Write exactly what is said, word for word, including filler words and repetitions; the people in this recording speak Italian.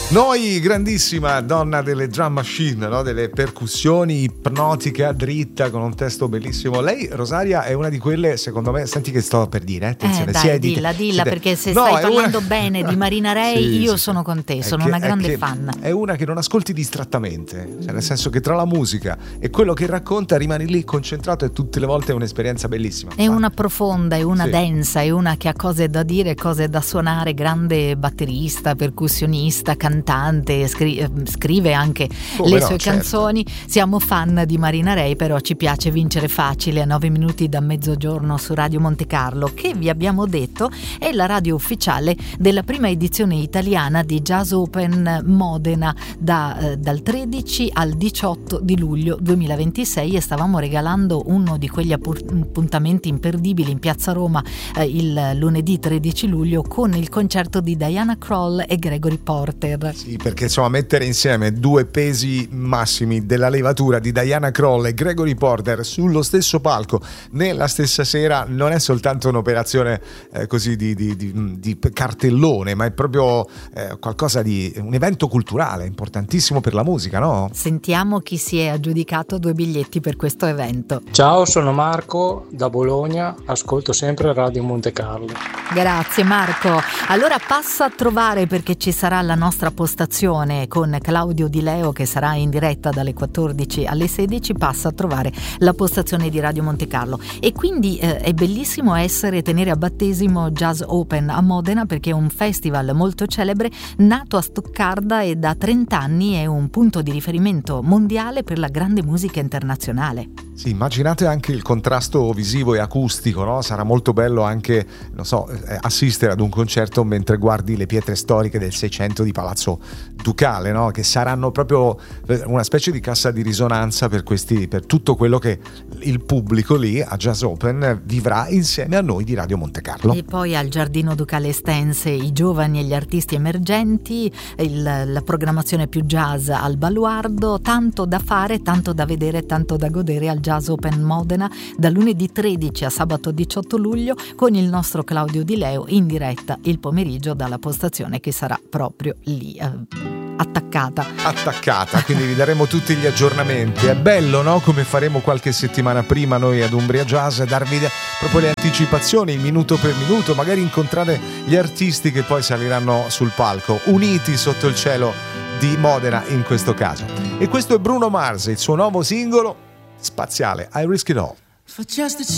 Noi, grandissima donna delle drum machine, no? Delle percussioni, ipnotica, dritta, con un testo bellissimo. Lei, Rosaria, è una di quelle, secondo me, senti che sto per dire, eh? Attenzione, eh, dai, si è dilla, di, dilla, si perché se no, stai parlando una... bene di Marina Ray, sì, io sì, sono con te, sono che, una grande è fan. È una che non ascolti distrattamente, cioè nel senso che tra la musica e quello che racconta rimani lì concentrato e tutte le volte è un'esperienza bellissima. È una profonda, è una sì. densa, è una che ha cose da dire, cose da suonare, grande batterista, percussionista, cantante, scri- scrive anche Come le no, sue certo. canzoni. Siamo fan di Marina Ray, però ci piace vincere facile a nove minuti da mezzogiorno su Radio Monte Carlo, che vi abbiamo detto è la radio ufficiale della prima edizione italiana di Jazz Open Modena da, eh, dal tredici al diciotto di luglio duemilaventisei, e stavamo regalando uno di quegli appuntamenti imperdibili in Piazza Roma eh, il lunedì tredici luglio con il concerto di Diana Krall e Gregory Porter. Sì, perché insomma mettere insieme due pesi massimi della levatura di Diana Krall e Gregory Porter sullo stesso palco nella stessa sera non è soltanto un'operazione eh, così di, di, di, di cartellone, ma è proprio eh, qualcosa di un evento culturale importantissimo per la musica, no? Sentiamo chi si è aggiudicato due biglietti per questo evento. Ciao, sono Marco da Bologna, ascolto sempre Radio Monte Carlo. Grazie Marco. Allora passa a trovare, perché ci sarà la nostra postazione con Claudio Di Leo che sarà in diretta dalle quattordici alle sedici, passa a trovare la postazione di Radio Monte Carlo. E quindi eh, è bellissimo essere tenere a battesimo Jazz Open a Modena, perché è un festival molto celebre, nato a Stoccarda e da trenta anni è un punto di riferimento mondiale per la grande musica internazionale. Sì, immaginate anche il contrasto visivo e acustico, no? Sarà molto bello anche, non so, assistere ad un concerto mentre guardi le pietre storiche del Seicento di Palazzo Ducale, no? Che saranno proprio una specie di cassa di risonanza per questi, per tutto quello che il pubblico lì a Jazz Open vivrà insieme a noi di Radio Monte Carlo. E poi al Giardino Ducale Estense i giovani e gli artisti emergenti, il, la programmazione più jazz al Baluardo, tanto da fare, tanto da vedere, tanto da godere al Jazz Open Modena da lunedì tredici a sabato diciotto luglio con il nostro Claudio Di Leo in diretta il pomeriggio dalla postazione che sarà proprio lì eh, attaccata attaccata quindi vi daremo tutti gli aggiornamenti. È bello, no? Come faremo qualche settimana prima noi ad Umbria Jazz, darvi proprio le anticipazioni minuto per minuto, magari incontrare gli artisti che poi saliranno sul palco uniti sotto il cielo di Modena in questo caso. E questo è Bruno Mars, il suo nuovo singolo spaziale, I Risk It All. For just a